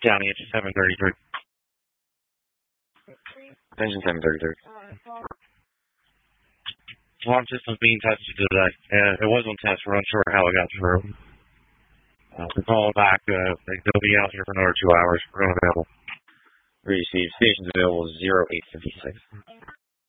County, it's 733. Attention 733. Alarm system's being tested today. It was on test. We're unsure how it got through. We're calling back. They'll be out here for another 2 hours. We're unavailable. Receive. Station's available 0856.